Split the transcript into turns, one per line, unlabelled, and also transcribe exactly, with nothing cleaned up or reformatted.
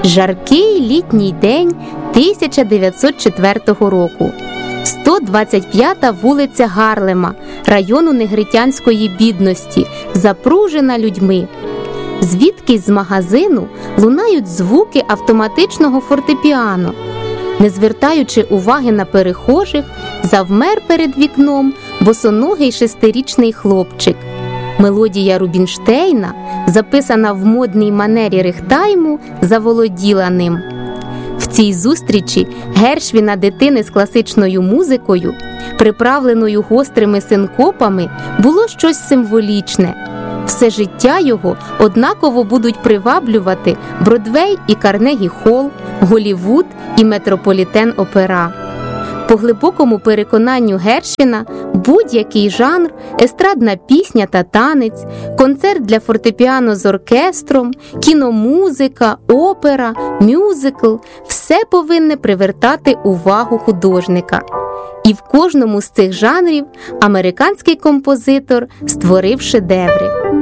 Жаркий літній день тисяча дев'ятсот четвертого року. сто двадцять п'ята вулиця Гарлема, району негритянської бідності, запружена людьми. Звідкись з магазину лунають звуки автоматичного фортепіано. Не звертаючи уваги на перехожих, завмер перед вікном босоногий шестирічний хлопчик. Мелодія Рубінштейна, записана в модній манері рехтайму, заволоділа ним. В цій зустрічі Гершвіна дитини з класичною музикою, приправленою гострими синкопами, було щось символічне. Все життя його однаково будуть приваблювати Бродвей і Карнегі-Холл, Голлівуд і Метрополітен-опера. По глибокому переконанню Гершвіна, будь-який жанр, естрадна пісня та танець, концерт для фортепіано з оркестром, кіномузика, опера, мюзикл – все повинне привертати увагу художника. І в кожному з цих жанрів американський композитор створив шедеври.